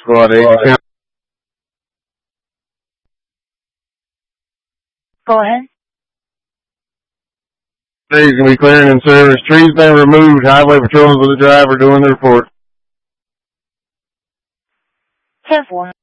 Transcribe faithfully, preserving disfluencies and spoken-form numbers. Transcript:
Squad eight. Go ahead. Trees can be clearing in service. Trees been removed. Highway patrols with the driver doing the report. ten four.